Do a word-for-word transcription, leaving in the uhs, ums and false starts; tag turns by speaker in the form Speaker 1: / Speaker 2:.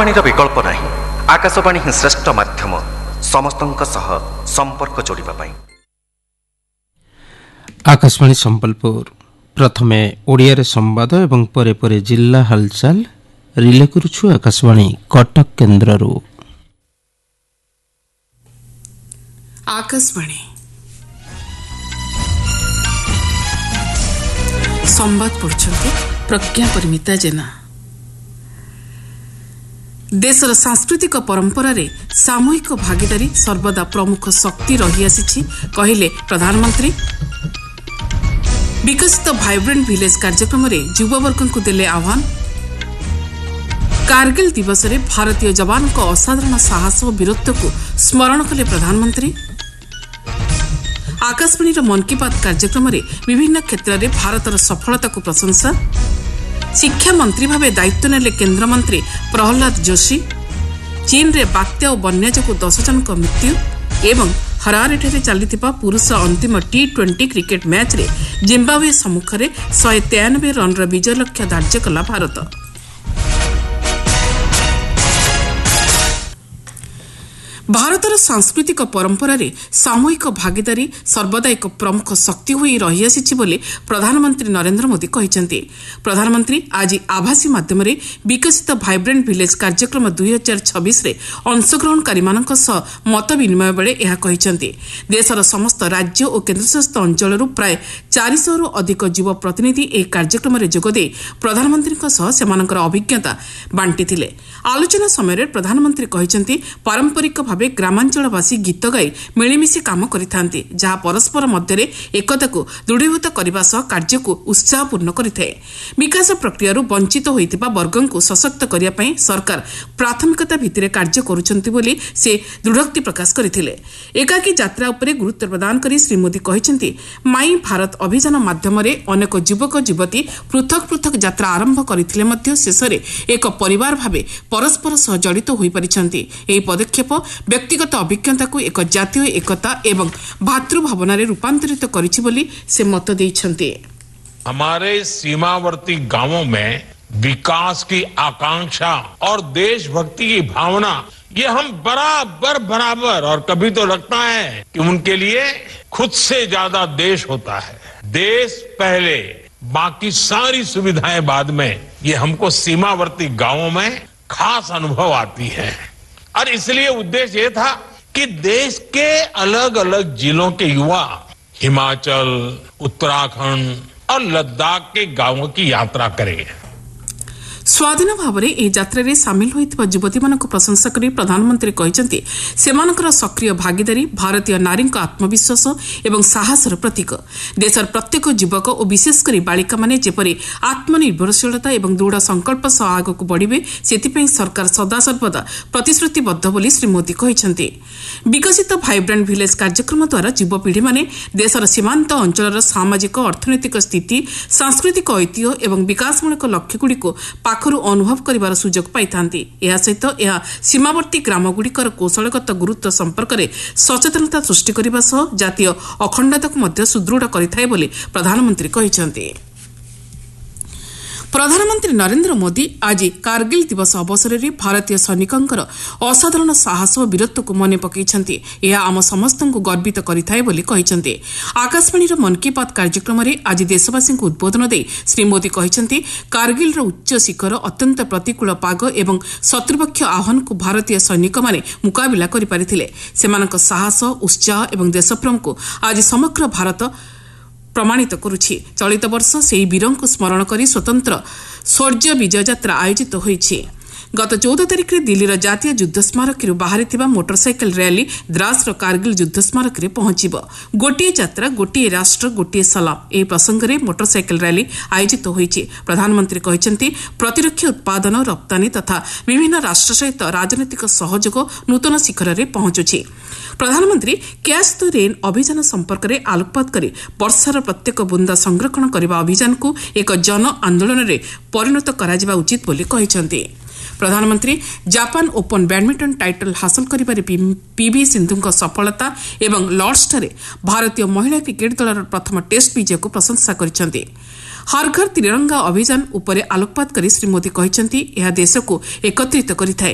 Speaker 1: आकाशवाणी विकल्प नहीं। आकाशवाणी ही श्रेष्ठ माध्यम समस्तंक सह संपर्क जोड़िबा पाई।
Speaker 2: आकाशवाणी संबलपुर प्रथमे ओडिया रे संवाद एवं परे परे जिल्ला हालचाल रिले करुछु आकाशवाणी कटक केन्द्ररू।
Speaker 3: आकाशवाणी संवाद पढ़ुछंती प्रज्ञा परिमिता जेना। देशर सांस्कृतिक परंपरा रे सामूहिक भागीदारी सर्वदा प्रमुख शक्ति रही आसी कहिले प्रधानमंत्री। विकसित भाइब्रेंट विलेज कार्यक्रम रे युववर्ग को देले आह्वान। कारगिल दिवस रे भारतीय जवान को असाधारण साहस और वीरत्व को स्मरण कले प्रधानमंत्री। आकाशवाणी मन की बात कार्यक्रम रे विभिन्न क्षेत्र में भारतर सफलता को प्रशंसा। शिक्षा मंत्री भावे दायित्व नेले केंद्र मंत्री प्रहलाद जोशी। चीन रे बात्या और बन्या जो दस जन मृत्यु एवं हरारेठारे चलिथिबा पुरुष अंतिम टी ट्वेंटी क्रिकेट मैच रे जिम्बाब्वे सम्मुख में शहे तेयानबे रन विजय लक्ष्य धार्य कला भारत। भारतर सांस्कृतिक परंपरा रे सामूहिक भागीदारी सर्वदा एक प्रमुख शक्ति होई रही आसी बोले प्रधानमंत्री नरेंद्र मोदी कहिसेंती। प्रधानमंत्री आज आभासी माध्यम रे विकसित भाइब्रेंट विलेज कार्यक्रम दुई हजार छब्बीस रे अंशग्रहणकारी मानक सह मत विनिमय बेले यह कहिसेंती। देशर समस्त राज्य और केन्द्रशासित अंचल प्राय चार सौ रु अधिक युव प्रतिनिधि एक कार्यक्रम रे जोगदे प्रधानमंत्री सह सेमानकर अभिज्ञता बांटिथिले। आलोचना समय प्रधानमंत्री कहिसेंती पारंपरिक भावे ग्रामांचलवासी गीत गाई मिलिमिशि काम करिथांती, जहाँ परस्पर मध्य एकता को दृढ़ीभूत करने सह कार्य को उत्साहपूर्ण करिथाए। विकास प्रक्रिया वंचित होइतिबा वर्गों को सशक्त करने पई सरकार प्राथमिकता भित्तिरे कार्य करुछंती बोली से दृढ़ोक्ति प्रकाश करथिले। एकाकी यात्रा उपरे गुरुत्व प्रदान करी श्री मोदी कहिसेंती माई भारत अभियान माध्यम अनेक युवक युवती पृथक पृथक यात्रा आरंभ करथिले मध्य शेषरे एक परिवार भावे परस्पर सह जड़ित होई परिछंती। एही पदक्षेप व्यक्तिगत अभिज्ञता को एक जातीय एकता एवं भातृभावना रे रूपांतरित करिछि बोली से मत देइछंती।
Speaker 4: हमारे सीमावर्ती गांवों में विकास की आकांक्षा और देशभक्ति की भावना ये हम बराबर बराबर और कभी तो लगता है कि उनके लिए खुद से ज्यादा देश होता है। देश पहले बाकी सारी सुविधाएं बाद में, ये हमको सीमावर्ती गांवों में खास अनुभव आती है। और इसलिए उद्देश्य ये था कि देश के अलग अलग जिलों के युवा हिमाचल, उत्तराखंड और लद्दाख के गांवों की यात्रा करें।
Speaker 3: स्वाधीन भाव में यह यात्रा रे सामिल होइतिबा युवती मानक प्रशंसा करी प्रधानमंत्री कहिसेंती सेमानकर सक्रिय भागीदारी भारतीय नारी आत्मविश्वास एवं साहसर प्रतीक। देशर प्रत्येक युवक और विशेषकर बालिका माने जेपरि आत्मनिर्भरशीलता एवं दृढ़ संकल्प सह आगक बढ़िबे सेतिपई सरकार सदा सर्वदा प्रतिश्रुतिबद्ध बोली श्री मोदी कहिसेंती। विकसित भाइब्रेंट विलेज कार्यक्रम द्वारा युवपीढ़ी माने देशर सीमांत अंचलर सामाजिक अर्थनैतिक स्थिति, सांस्कृतिक ऐतिह्य एवं विकासमूलक लक्ष्यगुड़िक पाखरु अनुभव करिवार सुजोग पाइथांती। एहा सहित एहा सीमावर्ती ग्रामगुड़िकर कौशलगत गुरुत्व संपर्क में सचेतनता सृष्टि करने सह जातीय अखंडता को मध्य सुदृढ़ करिथाए बोली प्रधानमंत्री कहिसेंती। प्रधानमंत्री नरेंद्र मोदी आज कारगिल दिवस अवसर में भारतीय सैनिकंकर असाधारण साहस और वीरत्व को मन पकईछंती। यह आम समस्त को गर्वित करिथाए बोली कहिसेंती। आकाशवाणी मन की बात कार्यक्रम में आज देशवासी को उद्बोधन दे श्री मोदी कहिसेंती कारगिल उच्च शिखर, अत्यंत प्रतिकूल पाग एवं शत्रुपक्ष आह्वान को भारतीय सैनिक माने मुकाबिला करि पारिथिले। सेमानक साहस, उत्साह एवं देशप्रेम को आज समग्र भारत प्रमाणित करुछि। चलित वर्ष सेही वीरों को स्मरण करी स्वतंत्र शौर्य विजय यात्रा आयोजित होइछि। गत चौदह तारिख में दिल्लीर जातीय युद्ध स्मारक बाहरी मोटरसाइकेल रैली द्रास कारगिल युद्ध स्मारक में पहुंचब। गोटे यात्रा गोटे राष्ट्र गोटे सलाम एही प्रसंग में मोटरसाइकेल रैली आयोजित होइछि। प्रधानमंत्री कहिसेंती प्रतिरक्षा उत्पादन, रप्तानी तथा विभिन्न राष्ट्र सहित राजनैतिक सहयोग नूतन शिखर में पहुंचुछि। प्रधानमंत्री कैच द रेन अभियान संपर्क में आलोकपात कर वर्षार प्रत्येक बुंदा संरक्षण करने अभियान को एक जन आंदोलन में परिणत करा उचित बोली कहिसेंती। प्रधानमंत्री जापान ओपन बैडमिंटन टाइटल हासिल करिबारे पीवी सिंधुଙ୍କ सफलता एवं लॉर्ड्सଠାରେ भारतीय महिला क्रिकेट दलर प्रथम टेस्ट विजय को प्रशंसा करिसेंती। हर घर तिरंगा अभियान उपरे आलोकपात करी श्री मोदी कहिसेंती यह देश को एकत्रित करिथाए।